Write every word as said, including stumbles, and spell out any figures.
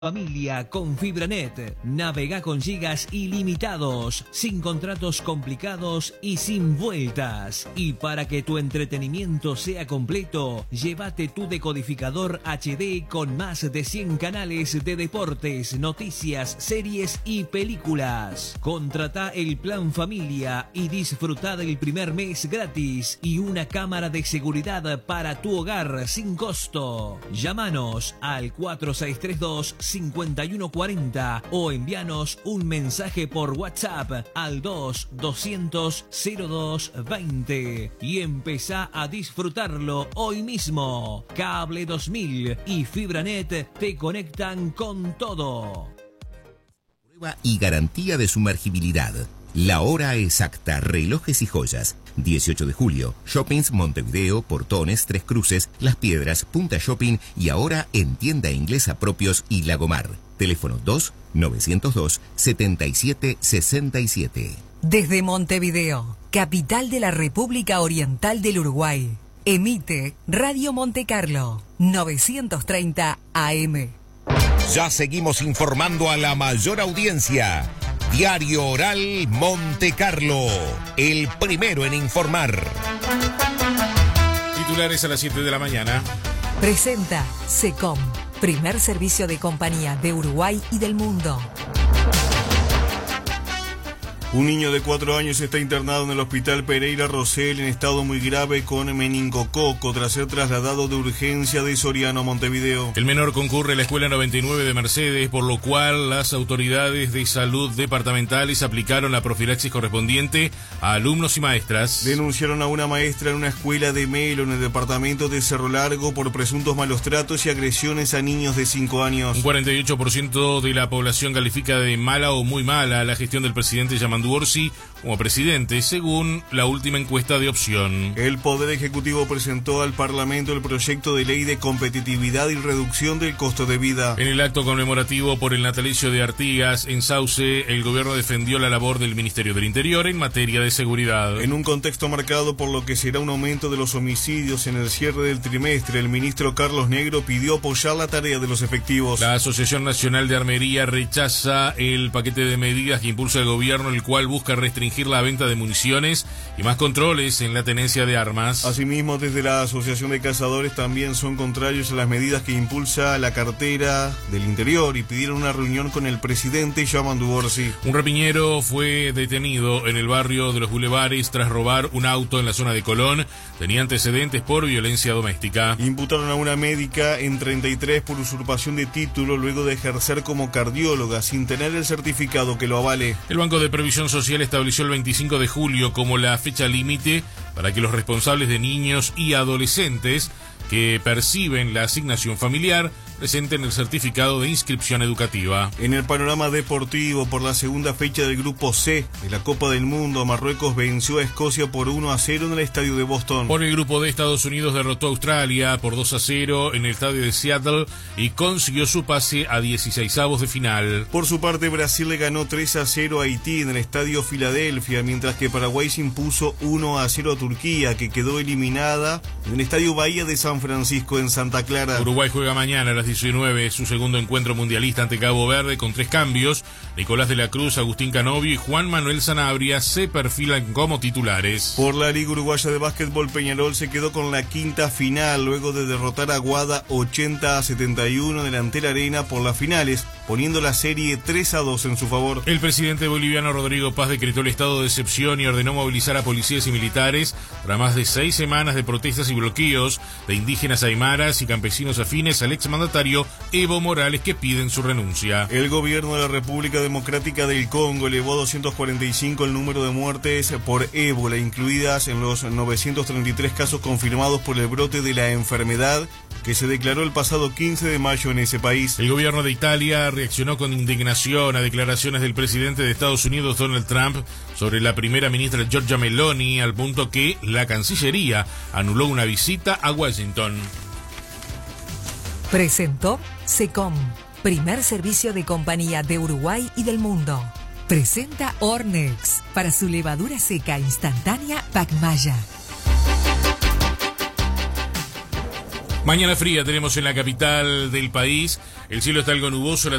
Familia con FibraNet. Navega con gigas ilimitados, sin contratos complicados y sin vueltas. Y para que tu entretenimiento sea completo, llévate tu decodificador H D con más de cien canales de deportes, noticias, series y películas. Contrata el plan Familia y disfruta del primer mes gratis y una cámara de seguridad para tu hogar sin costo. Llámanos al cuatro seis tres dos, cinco uno cuatro cero o envíanos un mensaje por WhatsApp al dos doscientos cero dos veinte y empezá a disfrutarlo hoy mismo. Cable dos mil y FibraNet te conectan con todo. Prueba y garantía de sumergibilidad. La hora exacta, relojes y joyas. dieciocho de julio, Shoppings Montevideo, Portones, Tres Cruces, Las Piedras, Punta Shopping y ahora en tienda inglesa Propios y Lagomar. Teléfono dos novecientos dos, setenta y siete sesenta y siete. Desde Montevideo, capital de la República Oriental del Uruguay, emite Radio Monte Carlo, novecientos treinta A M. Ya seguimos informando a la mayor audiencia. Diario Oral Monte Carlo, el primero en informar. Titulares a las siete de la mañana. Presenta SECOM, primer servicio de compañía de Uruguay y del mundo. Un niño de cuatro años está internado en el Hospital Pereira Rosell en estado muy grave con meningococo tras ser trasladado de urgencia de Soriano a Montevideo. El menor concurre a la Escuela noventa y nueve de Mercedes, por lo cual las autoridades de salud departamentales aplicaron la profilaxis correspondiente a alumnos y maestras. Denunciaron a una maestra en una escuela de Melo en el departamento de Cerro Largo por presuntos malos tratos y agresiones a niños de cinco años. Un cuarenta y ocho por ciento de la población califica de mala o muy mala la gestión del presidente Yamandu Orsi como presidente, según la última encuesta de Opción. El Poder Ejecutivo presentó al Parlamento el proyecto de ley de competitividad y reducción del costo de vida. En el acto conmemorativo por el natalicio de Artigas en Sauce, el gobierno defendió la labor del Ministerio del Interior en materia de seguridad. En un contexto marcado por lo que será un aumento de los homicidios en el cierre del trimestre, el ministro Carlos Negro pidió apoyar la tarea de los efectivos. La Asociación Nacional de Armería rechaza el paquete de medidas que impulsa el gobierno, el cual busca restringir la venta de municiones y más controles en la tenencia de armas. Asimismo, desde la Asociación de Cazadores también son contrarios a las medidas que impulsa la cartera del Interior y pidieron una reunión con el presidente Yamandu Orsi. Un rapiñero fue detenido en el barrio de los Bulevares tras robar un auto en la zona de Colón. Tenía antecedentes por violencia doméstica. Imputaron a una médica en treinta y tres por usurpación de título luego de ejercer como cardióloga sin tener el certificado que lo avale. El Banco de Previsión Social estableció el veinticinco de julio como la fecha límite para que los responsables de niños y adolescentes que perciben la asignación familiar presenten el certificado de inscripción educativa. En el panorama deportivo, por la segunda fecha del Grupo C de la Copa del Mundo, Marruecos venció a Escocia por uno a cero en el estadio de Boston. Por el Grupo D, Estados Unidos derrotó a Australia por dos a cero en el estadio de Seattle y consiguió su pase a dieciseisavos de final. Por su parte, Brasil le ganó tres a cero a Haití en el estadio Filadelfia, mientras que Paraguay se impuso uno a cero a Turquía, que quedó eliminada en el estadio Bahía de San Francisco en Santa Clara. Uruguay juega mañana a las diecinueve su segundo encuentro mundialista ante Cabo Verde con tres cambios. Nicolás de la Cruz, Agustín Canovio y Juan Manuel Sanabria se perfilan como titulares. Por la Liga Uruguaya de Básquetbol, Peñarol se quedó con la quinta final luego de derrotar a Guada ochenta a setenta y uno en el Antel Arena por las finales, poniendo la serie tres a dos en su favor. El presidente boliviano Rodrigo Paz decretó el estado de excepción y ordenó movilizar a policías y militares tras más de seis semanas de protestas y bloqueos de indígenas aymaras y campesinos afines al exmandatario Evo Morales, que piden su renuncia. El gobierno de la República Democrática del Congo elevó a doscientos cuarenta y cinco el número de muertes por ébola, incluidas en los novecientos treinta y tres casos confirmados por el brote de la enfermedad que se declaró el pasado quince de mayo en ese país. El gobierno de Italia reaccionó con indignación a declaraciones del presidente de Estados Unidos, Donald Trump, sobre la primera ministra Giorgia Meloni, al punto que la Cancillería anuló una visita a Washington. Presentó SECOM, primer servicio de compañía de Uruguay y del mundo. Presenta Ornex para su levadura seca instantánea Pacmaya. Mañana fría tenemos en la capital del país. El cielo está algo nuboso. La